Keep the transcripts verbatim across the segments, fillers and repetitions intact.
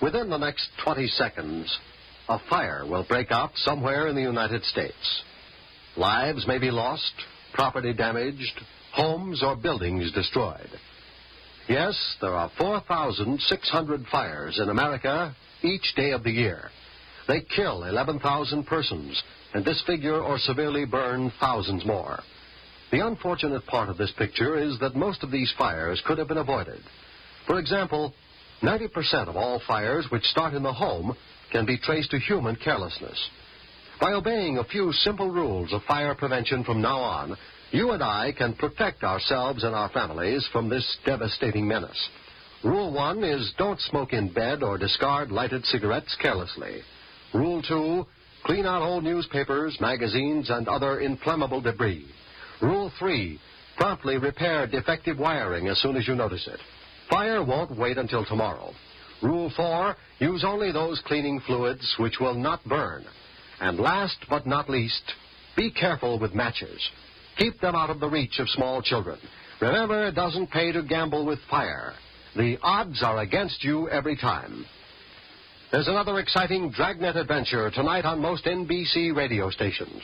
Within the next twenty seconds, a fire will break out somewhere in the United States. Lives may be lost, property damaged, homes or buildings destroyed. Yes, there are four thousand six hundred fires in America each day of the year. They kill eleven thousand persons and disfigure or severely burn thousands more. The unfortunate part of this picture is that most of these fires could have been avoided. For example, ninety percent of all fires which start in the home can be traced to human carelessness. By obeying a few simple rules of fire prevention from now on, you and I can protect ourselves and our families from this devastating menace. Rule one is don't smoke in bed or discard lighted cigarettes carelessly. Rule two, clean out old newspapers, magazines, and other inflammable debris. Rule three, promptly repair defective wiring as soon as you notice it. Fire won't wait until tomorrow. Rule four, use only those cleaning fluids which will not burn. And last but not least, be careful with matches. Keep them out of the reach of small children. Remember, it doesn't pay to gamble with fire. The odds are against you every time. There's another exciting Dragnet adventure tonight on most N B C radio stations.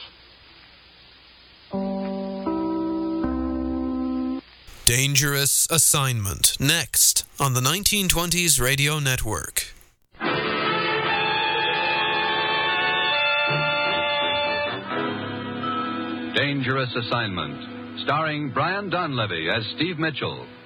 Dangerous Assignment, next on the nineteen twenties Radio Network. Dangerous Assignment, starring Brian Donlevy as Steve Mitchell.